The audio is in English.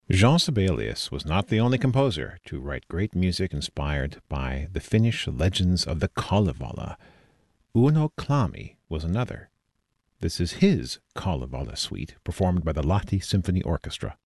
Jean Sibelius was not the only composer to write great music inspired by the Finnish legends of the Kalevala. Uno Klami was another. This is his Kalevala suite, performed by the Lahti Symphony Orchestra.